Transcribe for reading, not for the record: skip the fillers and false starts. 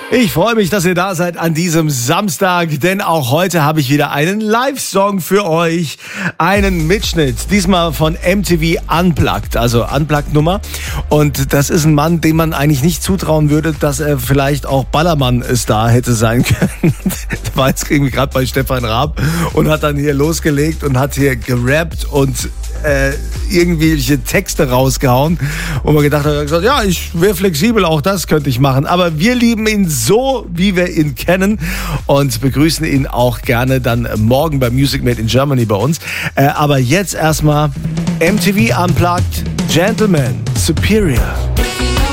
Ich freue mich, dass ihr da seid an diesem Samstag, denn auch heute habe ich wieder einen Live-Song für euch. Einen Mitschnitt, diesmal von MTV Unplugged, also Unplugged-Nummer. Und das ist ein Mann, dem man eigentlich nicht zutrauen würde, dass er vielleicht auch Ballermann-Star hätte sein können. Der war jetzt irgendwie gerade bei Stefan Raab und hat dann hier losgelegt und hat hier gerappt und irgendwelche Texte rausgehauen, wo man gedacht hat, gesagt, ja, ich wäre flexibel, auch das könnte ich machen. Aber wir lieben ihn so, wie wir ihn kennen und begrüßen ihn auch gerne dann morgen bei Music Made in Germany bei uns. Aber jetzt erstmal MTV Unplugged, Gentleman Superior.